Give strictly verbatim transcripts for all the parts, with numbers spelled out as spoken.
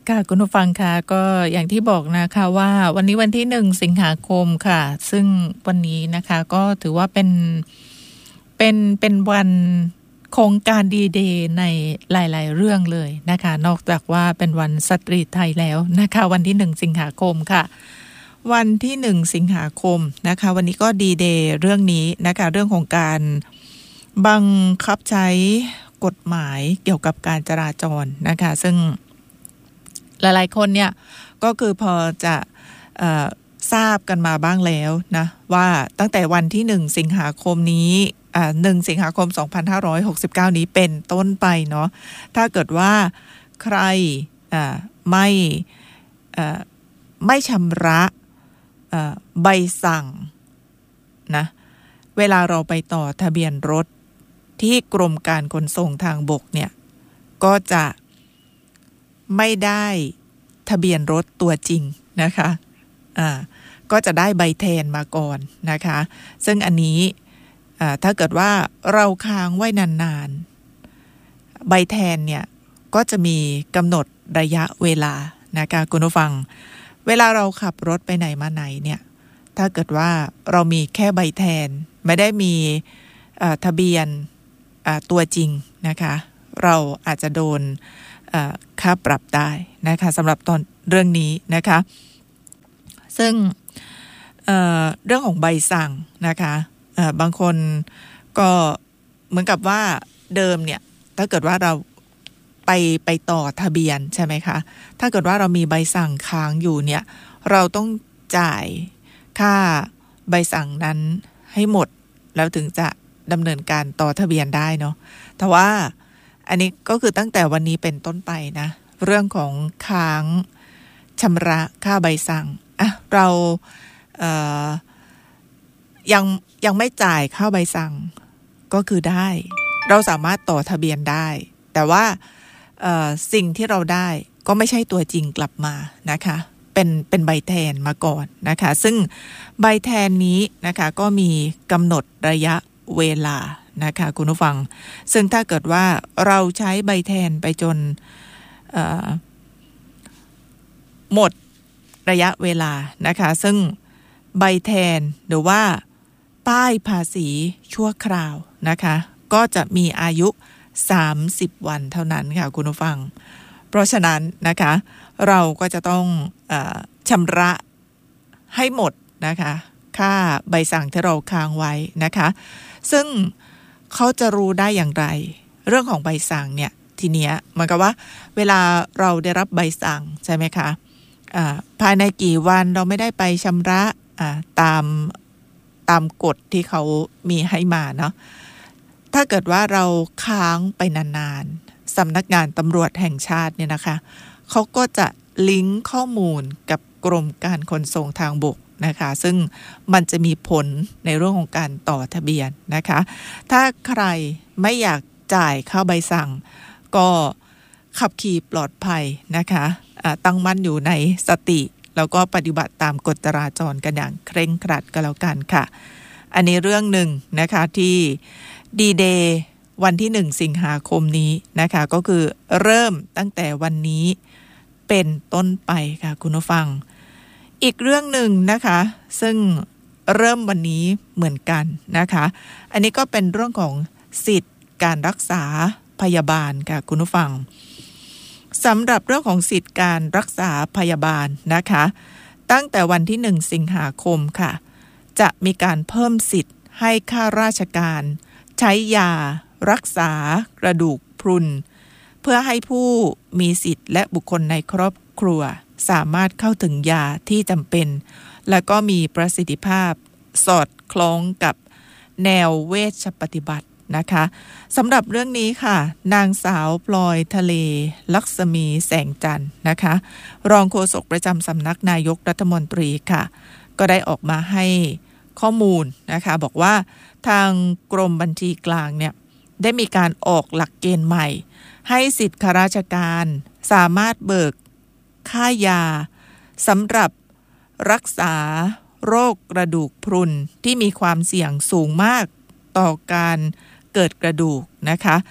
ค่ะคุณผู้ฟังค่ะก็อย่างที่บอกนะคะว่าวันนี้วันที่หนึ่งสิงหาคมค่ะซึ่งวันนี้นะคะก็ถือว่าเป็นเป็นเป็นวันโครงการดีเดย์ในหลายๆเรื่องเลยนะคะนอกจากว่าเป็นวันสตรีไทยแล้วนะคะวันที่หนึ่งสิงหาคมค่ะวันที่หนึ่งสิงหาคมนะคะวันนี้ก็ดีเดย์เรื่องนี้นะคะเรื่องของการบังคับใช้กฎหมายเกี่ยวกับการจราจรนะคะซึ่งหลายๆคนเนี่ยก็คือพอจะเอ่อทราบกันมาบ้างแล้วนะว่าตั้งแต่วันที่หนึ่งสิงหาคมนี้อ่าหนึ่งสิงหาคมสองพันห้าร้อยหกสิบเก้านี้เป็นต้นไปเนาะถ้าเกิดว่าใครอ่าไม่อ่าไม่ชำระอ่าใบสั่งนะเวลาเราไปต่อทะเบียนรถที่กรมการขนส่งทางบกเนี่ยก็จะไม่ได้ทะเบียนรถตัวจริงนะคะอ่าก็จะได้ใบแทนมาก่อนนะคะซึ่งอันนี้อ่าถ้าเกิดว่าเราค้างไว้นานๆใบแทนเนี่ยก็จะมีกำหนดระยะเวลานะคะคุณผู้ฟังเวลาเราขับรถไปไหนมาไหนเนี่ยถ้าเกิดว่าเรามีแค่ใบแทนไม่ได้มีอ่าทะเบียนอ่าตัวจริงนะคะเราอาจจะโดนค่าปรับได้นะคะสำหรับตอนเรื่องนี้นะคะซึ่ง เอ่อ เรื่องของใบสั่งนะคะบางคนก็เหมือนกับว่าเดิมเนี่ยถ้าเกิดว่าเราไปไปต่อทะเบียนใช่ไหมคะถ้าเกิดว่าเรามีใบสั่งค้างอยู่เนี่ยเราต้องจ่ายค่าใบสั่งนั้นให้หมดแล้วถึงจะดำเนินการต่อทะเบียนได้เนาะแต่ว่าอันนี้ก็คือตั้งแต่วันนี้เป็นต้นไปนะเรื่องของค้างชำระค่าใบสั่งอ่ะเราเอ่อยังยังไม่จ่ายค่าใบสั่งก็คือได้เราสามารถต่อทะเบียนได้แต่ว่าเอ่อสิ่งที่เราได้ก็ไม่ใช่ตัวจริงกลับมานะคะเป็นเป็นใบแทนมาก่อนนะคะซึ่งใบแทนนี้นะคะก็มีกำหนดระยะเวลานะคะคุณผู้ฟังซึ่งถ้าเกิดว่าเราใช้ใบแทนไปจนหมดระยะเวลานะคะซึ่งใบแทนหรือว่าป้ายภาษีชั่วคราวนะคะก็จะมีอายุสามสิบวันเท่านั้นค่ะคุณผู้ฟังเพราะฉะนั้นนะคะเราก็จะต้องเอ่อชำระให้หมดนะคะค่าใบสั่งที่เราค้างไว้นะคะซึ่งเขาจะรู้ได้อย่างไรเรื่องของใบสั่งเนี่ยทีเนี้ยเหมือนกับว่าเวลาเราได้รับใบสั่งใช่ไหมคะอ่าภายในกี่วันเราไม่ได้ไปชำระอ่าตามตามกฎที่เขามีให้มาเนาะถ้าเกิดว่าเราค้างไปนานๆสำนักงานตำรวจแห่งชาติเนี่ยนะคะเขาก็จะลิงก์ข้อมูลกับกรมการขนส่งทางบกนะคะซึ่งมันจะมีผลในเรื่องของการต่อทะเบียนนะคะถ้าใครไม่อยากจ่ายค่าใบสั่งก็ขับขี่ปลอดภัยนะคะตั้งมั่นอยู่ในสติแล้วก็ปฏิบัติตามกฎจราจรกันอย่างเคร่งครัดก็แล้วกันค่ะอันนี้เรื่องหนึ่งนะคะที่ดีเดย์วันที่หนึ่งสิงหาคมนี้นะคะก็คือเริ่มตั้งแต่วันนี้เป็นต้นไปค่ะคุณผู้ฟังอีกเรื่องหนึ่งนะคะซึ่งเริ่มวันนี้เหมือนกันนะคะอันนี้ก็เป็นเรื่องของสิทธิ์การรักษาพยาบาลค่ะคุณผู้ฟังสำหรับเรื่องของสิทธิ์การรักษาพยาบาลนะคะตั้งแต่วันที่หนึ่งสิงหาคมค่ะจะมีการเพิ่มสิทธิ์ให้ข้าราชการใช้ยารักษากระดูกพรุนเพื่อให้ผู้มีสิทธิ์และบุคคลในครอบครัวสามารถเข้าถึงยาที่จำเป็นและก็มีประสิทธิภาพสอดคล้องกับแนวเวชปฏิบัตินะคะสำหรับเรื่องนี้ค่ะนางสาวพลอยทะเลลักษมีแสงจันทร์นะคะรองโฆษกประจำสำนักนายกรัฐมนตรีค่ะก็ได้ออกมาให้ข้อมูลนะคะบอกว่าทางกรมบัญชีกลางเนี่ยได้มีการออกหลักเกณฑ์ใหม่ให้สิทธิข้าราชการสามารถเบิกค่ายาสำหรับรักษาโรคกระดูกพรุนที่มีความเสี่ยงสูงมากต่อการเกิดกระดูกนะคะ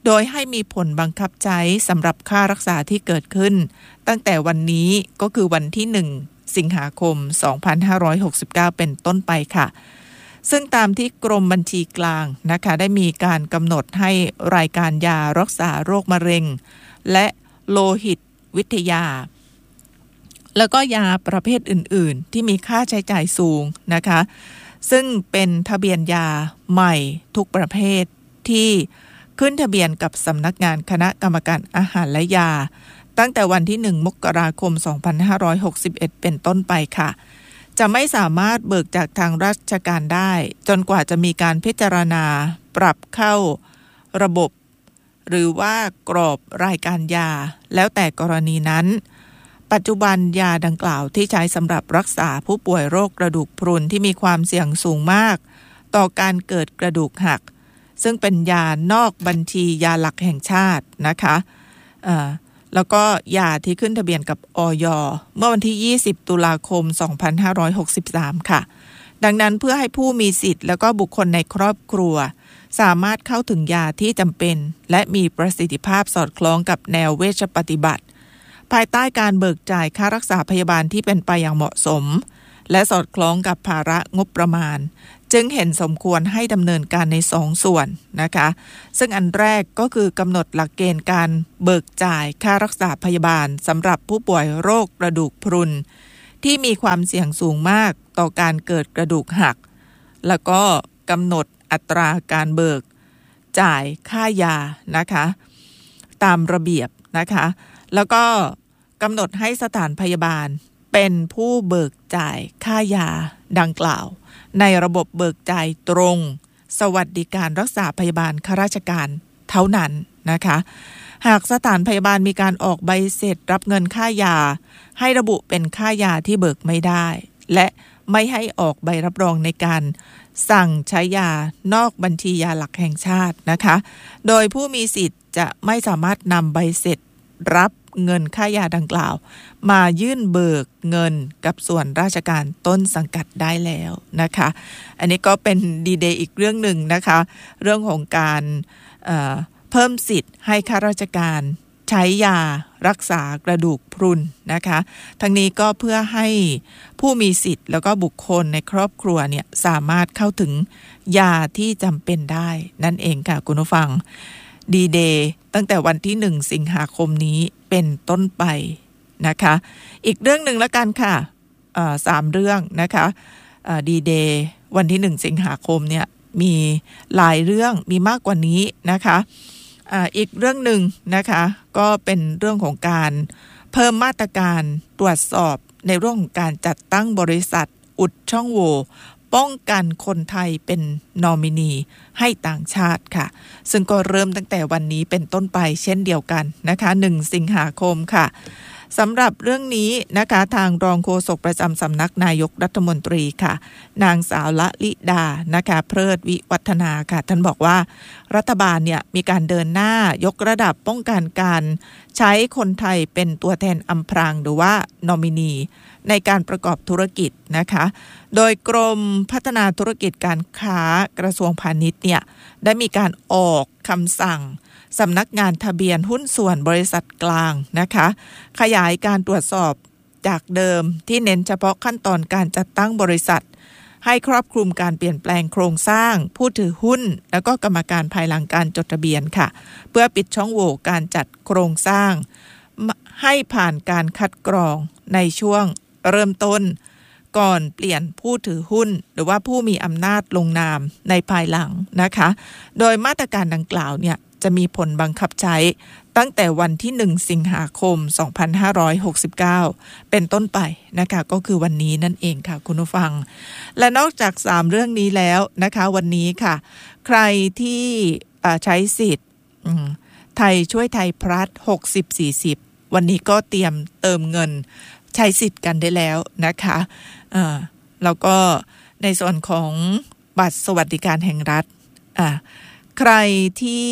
โดยให้มีผลบังคับใช้สำหรับค่ารักษาที่เกิดขึ้นตั้งแต่วันนี้ก็คือวันที่หนึ่งสิงหาคมสองพันห้าร้อยหกสิบเก้าเป็นต้นไปค่ะซึ่งตามที่กรมบัญชีกลางนะคะได้มีการกำหนดให้รายการยารักษาโรคมะเร็งและโลหิตวิทยาแล้วก็ยาประเภทอื่นๆที่มีค่าใช้จ่ายสูงนะคะซึ่งเป็นทะเบียนยาใหม่ทุกประเภทที่ขึ้นทะเบียนกับสำนักงานคณะกรรมการอาหารและยาตั้งแต่วันที่หนึ่งมกราคมสองพันห้าร้อยหกสิบเอ็ดเป็นต้นไปค่ะจะไม่สามารถเบิกจากทางราชการได้จนกว่าจะมีการพิจารณาปรับเข้าระบบหรือว่ากรอบรายการยาแล้วแต่กรณีนั้นปัจจุบันยาดังกล่าวที่ใช้สำหรับรักษาผู้ป่วยโรคกระดูกพรุนที่มีความเสี่ยงสูงมากต่อการเกิดกระดูกหักซึ่งเป็นยานอกบัญชียาหลักแห่งชาตินะคะอ่าแล้วก็ยาที่ขึ้นทะเบียนกับอย.เมื่อวันที่ยี่สิบตุลาคมสองพันห้าร้อยหกสิบสามค่ะดังนั้นเพื่อให้ผู้มีสิทธิ์แล้วก็บุคคลในครอบครัวสามารถเข้าถึงยาที่จำเป็นและมีประสิทธิภาพสอดคล้องกับแนวเวชปฏิบัติภายใต้การเบิกจ่ายค่ารักษาพยาบาลที่เป็นไปอย่างเหมาะสมและสอดคล้องกับภาระงบประมาณจึงเห็นสมควรให้ดำเนินการในสองส่วนนะคะซึ่งอันแรกก็คือกำหนดหลักเกณฑ์การเบิกจ่ายค่ารักษาพยาบาลสำหรับผู้ป่วยโรคกระดูกพรุนที่มีความเสี่ยงสูงมากต่อการเกิดกระดูกหักแล้วก็กำหนดอัตราการเบิกจ่ายค่ายานะคะตามระเบียบนะคะแล้วก็กำหนดให้สถานพยาบาลเป็นผู้เบิกจ่ายค่ายาดังกล่าวในระบบเบิกจ่ายตรงสวัสดิการรักษาพยาบาลข้าราชการเท่านั้นนะคะหากสถานพยาบาลมีการออกใบเสร็จรับเงินค่ายาให้ระบุเป็นค่ายาที่เบิกไม่ได้และไม่ให้ออกใบรับรองในการสั่งใช้ยานอกบัญชียาหลักแห่งชาตินะคะโดยผู้มีสิทธิ์จะไม่สามารถนำใบเสร็จรับเงินค่ายาดังกล่าวมายื่นเบิกเงินกับส่วนราชการต้นสังกัดได้แล้วนะคะอันนี้ก็เป็นดีเดย์อีกเรื่องหนึ่งนะคะเรื่องของการเอ่อเพิ่มสิทธิ์ให้ข้าราชการใช้ยารักษากระดูกพรุนนะคะทั้งนี้ก็เพื่อให้ผู้มีสิทธิ์แล้วก็บุคคลในครอบครัวเนี่ยสามารถเข้าถึงยาที่จำเป็นได้นั่นเองค่ะคุณผู้ฟังดีเดย์ตั้งแต่วันที่หนึ่งสิงหาคมนี้เป็นต้นไปนะคะอีกเรื่องหนึ่งแล้วกันค่ะสามเรื่องนะคะดีเดย์วันที่หนึ่งสิงหาคมเนี่ยมีหลายเรื่องมีมากกว่านี้นะคะอ่าอีกเรื่องหนึ่งนะคะก็เป็นเรื่องของการเพิ่มมาตรการตรวจสอบในเรื่องของการจัดตั้งบริษัทอุดช่องโหว่ป้องกันคนไทยเป็นนอมินีให้ต่างชาติค่ะซึ่งก็เริ่มตั้งแต่วันนี้เป็นต้นไปเช่นเดียวกันนะคะหนึ่งสิงหาคมค่ะสำหรับเรื่องนี้นะคะทางรองโฆษกประจำสำนักนายกรัฐมนตรีค่ะนางสาวละลิดานะคะเพลิดวิวัฒนาค่ะท่านบอกว่ารัฐบาลเนี่ยมีการเดินหน้ายกระดับป้องกันการใช้คนไทยเป็นตัวแทนอำพรางหรือว่านอมินีในการประกอบธุรกิจนะคะโดยกรมพัฒนาธุรกิจการค้ากระทรวงพาณิชย์เนี่ยได้มีการออกคำสั่งสำนักงานทะเบียนหุ้นส่วนบริษัทกลางนะคะขยายการตรวจสอบจากเดิมที่เน้นเฉพาะขั้นตอนการจัดตั้งบริษัทให้ครอบคลุมการเปลี่ยนแปลงโครงสร้างผู้ถือหุ้นแล้วก็กรรมการภายหลังการจดทะเบียนค่ะเพื่อปิดช่องโหว่การจัดโครงสร้างให้ผ่านการคัดกรองในช่วงเริ่มต้นก่อนเปลี่ยนผู้ถือหุ้นหรือว่าผู้มีอำนาจลงนามในภายหลังนะคะโดยมาตรการดังกล่าวเนี่ยจะมีผลบังคับใช้ตั้งแต่วันที่หนึ่งสิงหาคมสองพันห้าร้อยหกสิบเก้าเป็นต้นไปนะคะก็คือวันนี้นั่นเองค่ะคุณผู้ฟังและนอกจากสามเรื่องนี้แล้วนะคะวันนี้ค่ะใครที่ใช้สิทธิ์ไทยช่วยไทยพลัสหกสิบ สี่สิบวันนี้ก็เตรียมเติมเงินใช้สิทธิ์กันได้แล้วนะคะอ่าแล้วก็ในส่วนของบัตรสวัสดิการแห่งรัฐอ่าใครที่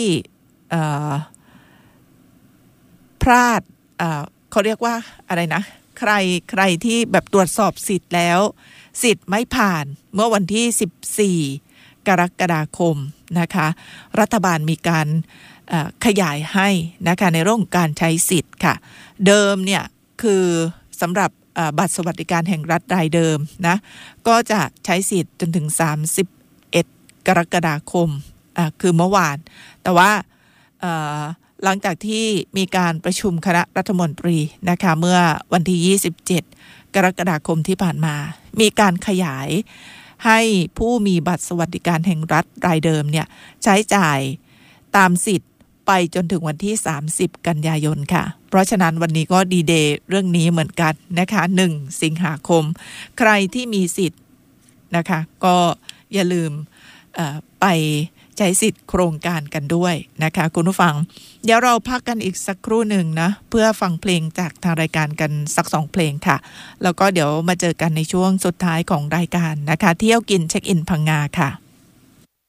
พลาดเขาเรียกว่าอะไรนะใครใครที่แบบตรวจสอบสิทธิ์แล้วสิทธิ์ไม่ผ่านเมื่อวันที่สิบสี่กรกฎาคมนะคะรัฐบาลมีการขยายให้นะคะในเรื่องของการใช้สิทธิ์ค่ะเดิมเนี่ยคือสำหรับบัตรสวัสดิการแห่งรัฐรายเดิมนะก็จะใช้สิทธิ์จนถึงสามสิบเอ็ดกรกฎาคมคือเมื่อวานแต่ว่าหลังจากที่มีการประชุมคณะรัฐมนตรีนะคะเมื่อวันที่ยี่สิบเจ็ดกรกฎาคมที่ผ่านมามีการขยายให้ผู้มีบัตรสวัสดิการแห่งรัฐรายเดิมเนี่ยใช้จ่ายตามสิทธิ์ไปจนถึงวันที่สามสิบกันยายนค่ะเพราะฉะนั้นวันนี้ก็ดีเดย์เรื่องนี้เหมือนกันนะคะหนึ่งสิงหาคมใครที่มีสิทธิ์นะคะก็อย่าลืมไปใช้สิทธิ์โครงการกันด้วยนะคะคุณผู้ฟังเดี๋ยวเราพักกันอีกสักครู่หนึ่งนะเพื่อฟังเพลงจากทางรายการกันสักสองเพลงค่ะแล้วก็เดี๋ยวมาเจอกันในช่วงสุดท้ายของรายการนะคะเที่ยวกินเช็คอินพังงาค่ะ